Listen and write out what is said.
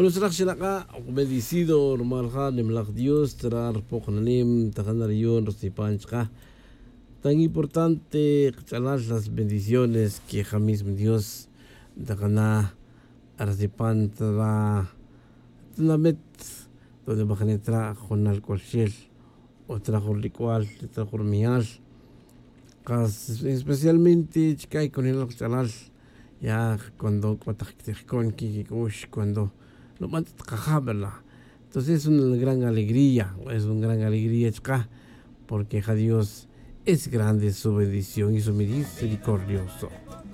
Ulusrak sinaka, bendecido, normal nimlak Dios, trar poknanim, takanarion, rosipanchka. Tan importante, las bendiciones que mismo Dios, takana, arsipan, tra, tnamet, donde bajanetra, jonal colchel, otra jorlicual, otra jormial. Especialmente, chicay con el ochalal, ya cuando con kikikush, cuando no mantes cajábela. Entonces es una gran alegría, chica, porque Dios es grande su bendición y su misericordioso.